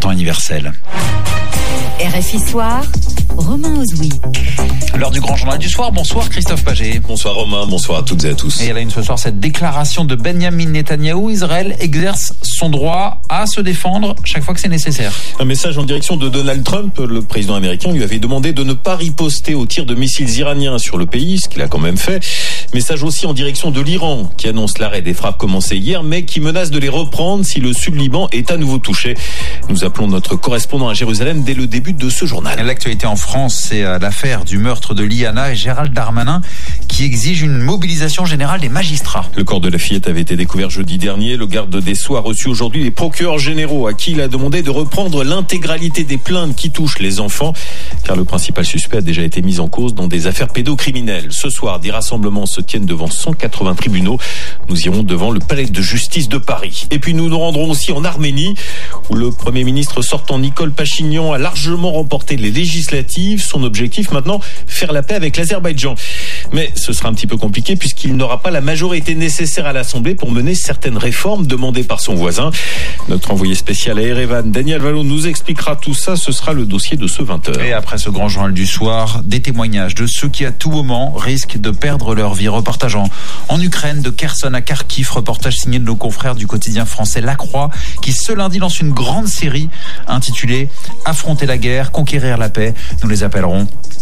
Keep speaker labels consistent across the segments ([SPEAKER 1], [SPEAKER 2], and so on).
[SPEAKER 1] temps universel.
[SPEAKER 2] RFI Soir, Romain Ozoui.
[SPEAKER 1] L'heure du grand journal du soir. Bonsoir Christophe Paget.
[SPEAKER 3] Bonsoir Romain, bonsoir à toutes et à tous.
[SPEAKER 1] Et à la une ce soir, cette déclaration de Benyamin Netanyahou. Israël exerce son droit à se défendre chaque fois que c'est nécessaire.
[SPEAKER 3] Un message en direction de Donald Trump. Le président américain lui avait demandé de ne pas riposter aux tirs de missiles iraniens sur le pays, ce qu'il a quand même fait. Message aussi en direction de l'Iran, qui annonce l'arrêt des frappes commencées hier, mais qui menace de les reprendre si le sud-Liban est à nouveau touché. Nous appelons notre correspondant à Jérusalem dès le début de ce journal.
[SPEAKER 1] L'actualité en France, c'est l'affaire du meurtre de Liana et Gérald Darmanin qui exige une mobilisation générale des magistrats.
[SPEAKER 3] Le corps de la fillette avait été découvert jeudi dernier. Le garde des Sceaux a reçu aujourd'hui les procureurs généraux à qui il a demandé de reprendre l'intégralité des plaintes qui touchent les enfants, car le principal suspect a déjà été mis en cause dans des affaires pédocriminelles. Ce soir, des rassemblements se tiennent devant 180 tribunaux. Nous irons devant le palais de justice de Paris. Et puis nous nous rendrons aussi en Arménie, où le Premier ministre sortant Nicole Pachinian a largement remporté les législatives. Son objectif maintenant, faire la paix avec l'Azerbaïdjan. Mais ce sera un petit peu compliqué puisqu'il n'aura pas la majorité nécessaire à l'Assemblée pour mener certaines réformes demandées par son voisin. Notre envoyé spécial à Erevan, Daniel Vallon, nous expliquera tout ça. Ce sera le dossier de ce 20h.
[SPEAKER 1] Et après ce grand journal du soir, des témoignages de ceux qui à tout moment risquent de perdre leur vie. Reportage en Ukraine, de Kherson à Kharkiv. Reportage signé de nos confrères du quotidien français La Croix, qui ce lundi lance une grande série intitulée « Affronter la guerre, conquérir la paix ». Nous les appellerons.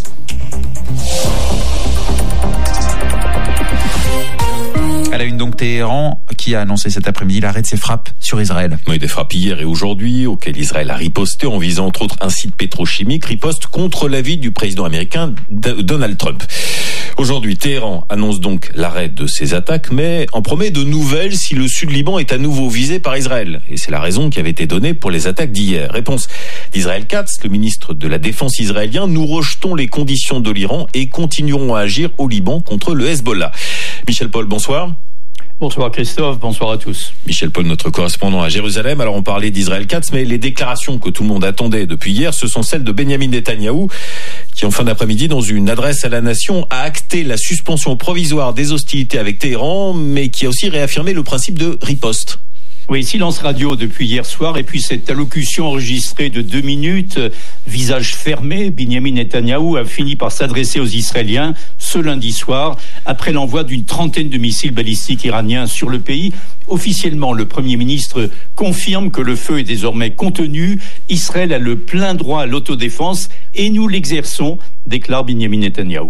[SPEAKER 1] À la une donc, Téhéran qui a annoncé cet après-midi l'arrêt de ses frappes sur Israël.
[SPEAKER 3] Oui, des frappes hier et aujourd'hui auxquelles Israël a riposté en visant entre autres un site pétrochimique, riposte contre l'avis du président américain Donald Trump. Aujourd'hui, Téhéran annonce donc l'arrêt de ses attaques, mais en promet de nouvelles si le Sud-Liban est à nouveau visé par Israël. Et c'est la raison qui avait été donnée pour les attaques d'hier. Réponse d'Israël Katz, le ministre de la Défense israélien. Nous rejetons les conditions de l'Iran et continuerons à agir au Liban contre le Hezbollah. Michel Paul, bonsoir.
[SPEAKER 4] Bonsoir Christophe, bonsoir à tous.
[SPEAKER 3] Michel Paul, notre correspondant à Jérusalem. Alors on parlait d'Israël Katz, mais les déclarations que tout le monde attendait depuis hier, ce sont celles de Benyamin Netanyahou, qui en fin d'après-midi, dans une adresse à la nation, a acté la suspension provisoire des hostilités avec Téhéran, mais qui a aussi réaffirmé le principe de riposte.
[SPEAKER 4] Oui, silence radio depuis hier soir, et puis cette allocution enregistrée de 2 minutes, visage fermé, Benyamin Netanyahou a fini par s'adresser aux Israéliens ce lundi soir, après l'envoi d'une trentaine de missiles balistiques iraniens sur le pays. Officiellement, le Premier ministre confirme que le feu est désormais contenu. Israël a le plein droit à l'autodéfense et nous l'exerçons, déclare Benyamin Netanyahou.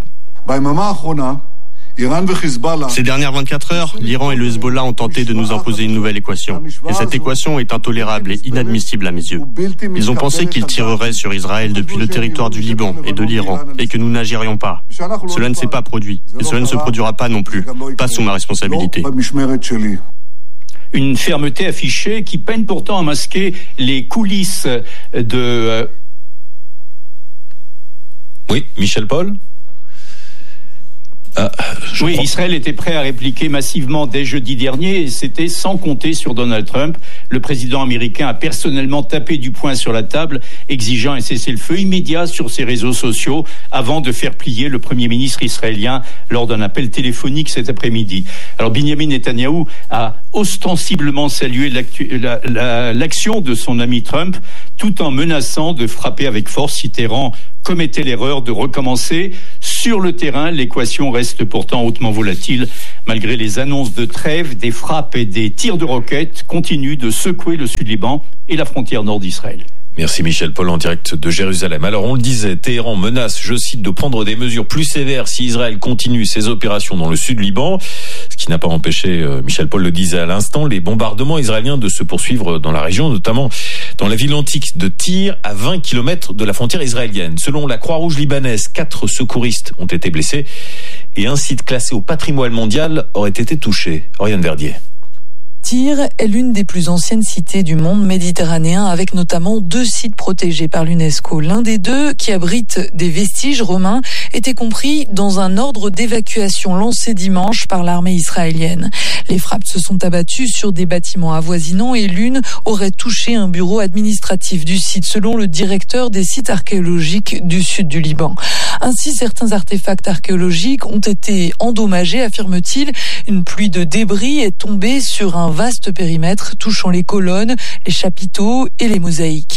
[SPEAKER 5] Ces dernières 24 heures, l'Iran et le Hezbollah ont tenté de nous imposer une nouvelle équation. Et cette équation est intolérable et inadmissible à mes yeux. Ils ont pensé qu'ils tireraient sur Israël depuis le territoire du Liban et de l'Iran et que nous n'agirions pas. Cela ne s'est pas produit et cela ne se produira pas non plus, pas sous ma responsabilité.
[SPEAKER 4] Une fermeté affichée qui peine pourtant à masquer les coulisses de...
[SPEAKER 3] Oui, Michel Paul ?
[SPEAKER 4] Oui, Israël était prêt à répliquer massivement dès jeudi dernier et c'était sans compter sur Donald Trump. Le président américain a personnellement tapé du poing sur la table, exigeant un cessez-le-feu immédiat sur ses réseaux sociaux avant de faire plier le Premier ministre israélien lors d'un appel téléphonique cet après-midi. Alors Benyamin Netanyahou a ostensiblement salué l'action de son ami Trump tout en menaçant de frapper avec force si Téhéran commettait l'erreur de recommencer. Sur le terrain, l'équation reste pourtant hautement volatile. Malgré les annonces de trêve, des frappes et des tirs de roquettes continuent de secouer le Sud-Liban et la frontière nord d'Israël.
[SPEAKER 3] Merci Michel Paul en direct de Jérusalem. Alors on le disait, Téhéran menace, je cite, de prendre des mesures plus sévères si Israël continue ses opérations dans le sud-Liban, ce qui n'a pas empêché, Michel Paul le disait à l'instant, les bombardements israéliens de se poursuivre dans la région, notamment dans la ville antique de Tyr, à 20 km de la frontière israélienne. Selon la Croix-Rouge libanaise, 4 secouristes ont été blessés et un site classé au patrimoine mondial aurait été touché. Oriane Verdier.
[SPEAKER 6] Tyr est l'une des plus anciennes cités du monde méditerranéen, avec notamment 2 sites protégés par l'UNESCO. L'un des 2, qui abrite des vestiges romains, était compris dans un ordre d'évacuation lancé dimanche par l'armée israélienne. Les frappes se sont abattues sur des bâtiments avoisinants et l'une aurait touché un bureau administratif du site, selon le directeur des sites archéologiques du sud du Liban. Ainsi, certains artefacts archéologiques ont été endommagés, affirme-t-il. Une pluie de débris est tombée sur un vaste périmètre touchant les colonnes, les chapiteaux et les mosaïques.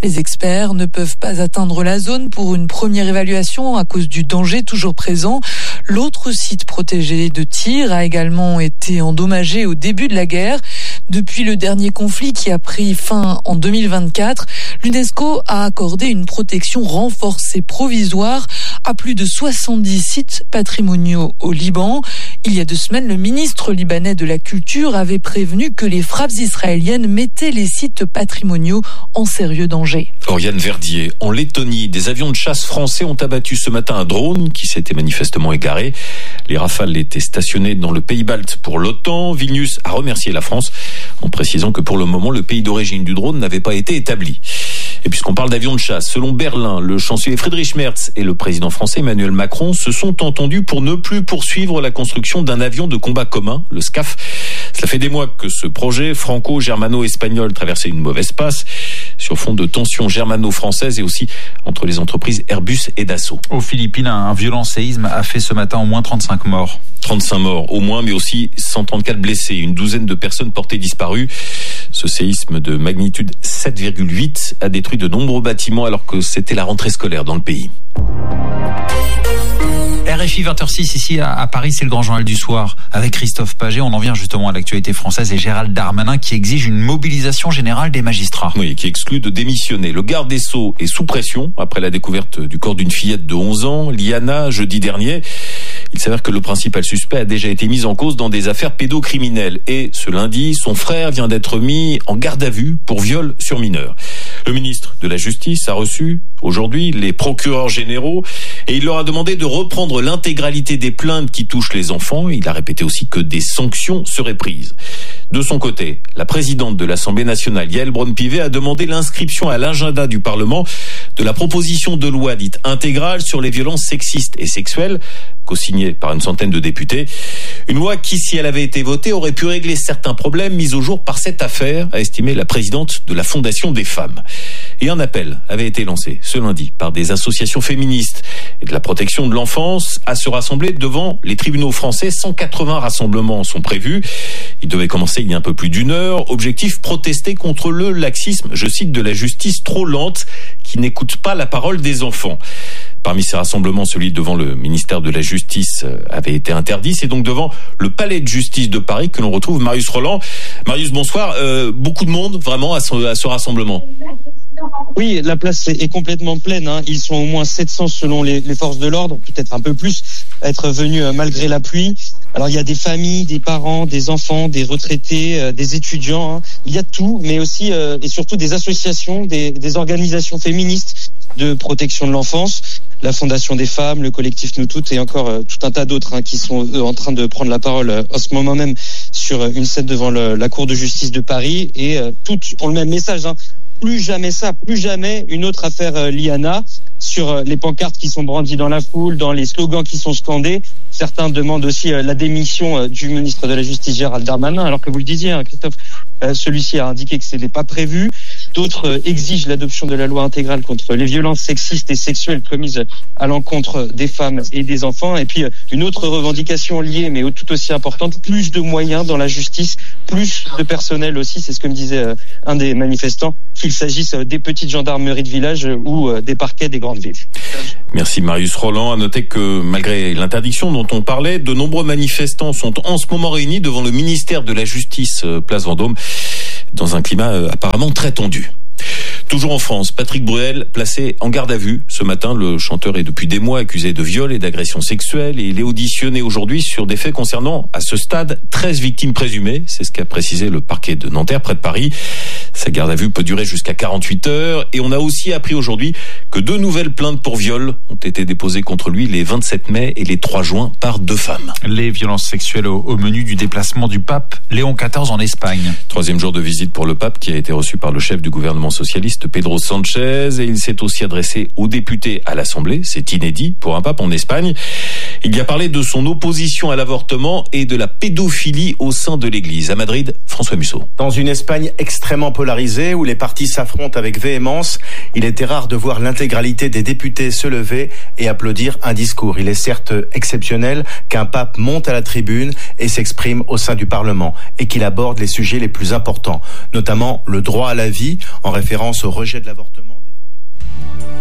[SPEAKER 6] Les experts ne peuvent pas atteindre la zone pour une première évaluation à cause du danger toujours présent. L'autre site protégé de Tyr a également été endommagé au début de la guerre. Depuis le dernier conflit qui a pris fin en 2024, l'UNESCO a accordé une protection renforcée provisoire à plus de 70 sites patrimoniaux au Liban. Il y a 2 semaines, le ministre libanais de la Culture avait prévenu que les frappes israéliennes mettaient les sites patrimoniaux en sérieux danger.
[SPEAKER 3] Oriane Verdier, en Lettonie, des avions de chasse français ont abattu ce matin un drone qui s'était manifestement égaré. Les Rafales étaient stationnés dans le pays balte pour l'OTAN. Vilnius a remercié la France en précisant que pour le moment, le pays d'origine du drone n'avait pas été établi. Et puisqu'on parle d'avions de chasse, selon Berlin, le chancelier Friedrich Merz et le président français Emmanuel Macron se sont entendus pour ne plus poursuivre la construction d'un avion de combat commun, le SCAF. Cela fait des mois que ce projet franco-germano-espagnol traversait une mauvaise passe sur fond de tensions germano-françaises et aussi entre les entreprises Airbus et Dassault.
[SPEAKER 1] Aux Philippines, un violent séisme a fait ce matin au moins 35 morts.
[SPEAKER 3] 35 morts au moins, mais aussi 134 blessés, une douzaine de personnes portées disparues. Ce séisme de magnitude 7,8 a détruit de nombreux bâtiments alors que c'était la rentrée scolaire dans le pays.
[SPEAKER 1] RFI 20h06 ici à Paris, c'est le grand journal du soir avec Christophe Paget. On en vient justement à l'actualité française et Gérald Darmanin qui exige une mobilisation générale des magistrats.
[SPEAKER 3] Oui, qui exclut de démissionner. Le garde des Sceaux est sous pression après la découverte du corps d'une fillette de 11 ans, Liana, jeudi dernier. Il s'avère que le principal suspect a déjà été mis en cause dans des affaires pédocriminelles. Et ce lundi, son frère vient d'être mis en garde à vue pour viol sur mineur. Le ministre de la Justice a reçu aujourd'hui les procureurs généraux et il leur a demandé de reprendre l'intégralité des plaintes qui touchent les enfants. Il a répété aussi que des sanctions seraient prises. De son côté, la présidente de l'Assemblée nationale, Yaël Braun-Pivet, a demandé l'inscription à l'agenda du Parlement de la proposition de loi dite intégrale sur les violences sexistes et sexuelles, co-signée par une centaine de députés. Une loi qui, si elle avait été votée, aurait pu régler certains problèmes mis au jour par cette affaire, a estimé la présidente de la Fondation des femmes. Et un appel avait été lancé ce lundi par des associations féministes et de la protection de l'enfance à se rassembler devant les tribunaux français. 180 rassemblements sont prévus. Ils devaient commencer il y a un peu plus d'1 heure. Objectif, protester contre le laxisme, je cite, de la justice trop lente qui n'écoute pas la parole des enfants. Parmi ces rassemblements, celui devant le ministère de la Justice avait été interdit. C'est donc devant le palais de justice de Paris que l'on retrouve Marius Roland. Marius, bonsoir. Beaucoup de monde vraiment à ce rassemblement.
[SPEAKER 7] Oui, la place est complètement pleine. Ils sont au moins 700 selon les forces de l'ordre, peut-être un peu plus, à être venus malgré la pluie. Alors il y a des familles, des parents, des enfants, des retraités, des étudiants. Il y a tout, mais aussi et surtout des associations, des organisations féministes de protection de l'enfance. La Fondation des femmes, le collectif Nous Toutes et encore tout un tas d'autres qui sont en train de prendre la parole en ce moment même sur une scène devant la Cour de justice de Paris et toutes ont le même message. Plus jamais ça, plus jamais une autre affaire Liana. Sur les pancartes qui sont brandies dans la foule, dans les slogans qui sont scandés. Certains demandent aussi la démission du ministre de la Justice Gérald Darmanin, alors que vous le disiez, Christophe, celui-ci a indiqué que ce n'est pas prévu. D'autres exigent l'adoption de la loi intégrale contre les violences sexistes et sexuelles commises à l'encontre des femmes et des enfants. Et puis une autre revendication liée, mais tout aussi importante, plus de moyens dans la justice, plus de personnel aussi, c'est ce que me disait un des manifestants, qu'il s'agisse des petites gendarmeries de village ou des parquets des grandes villes.
[SPEAKER 3] Merci Marius Roland. À noter que malgré l'interdiction dont on parlait, de nombreux manifestants sont en ce moment réunis devant le ministère de la Justice, place Vendôme, dans un climat apparemment très tendu. Toujours en France, Patrick Bruel placé en garde à vue. Ce matin, le chanteur est depuis des mois accusé de viol et d'agression sexuelle et il est auditionné aujourd'hui sur des faits concernant, à ce stade, 13 victimes présumées. C'est ce qu'a précisé le parquet de Nanterre, près de Paris. Sa garde à vue peut durer jusqu'à 48 heures et on a aussi appris aujourd'hui que 2 nouvelles plaintes pour viol ont été déposées contre lui les 27 mai et les 3 juin par 2 femmes.
[SPEAKER 1] Les violences sexuelles au menu du déplacement du pape Léon XIV en Espagne.
[SPEAKER 3] 3e jour de visite pour le pape qui a été reçu par le chef du gouvernement socialiste Pedro Sanchez et il s'est aussi adressé aux députés à l'Assemblée. C'est inédit pour un pape en Espagne. Il y a parlé de son opposition à l'avortement et de la pédophilie au sein de l'Église. À Madrid, François Musso.
[SPEAKER 8] Dans une Espagne extrêmement polarisée où les partis s'affrontent avec véhémence, il était rare de voir l'intégralité des députés se lever et applaudir un discours. Il est certes exceptionnel qu'un pape monte à la tribune et s'exprime au sein du Parlement et qu'il aborde les sujets les plus importants, notamment le droit à la vie, en référence au rejet de l'avortement.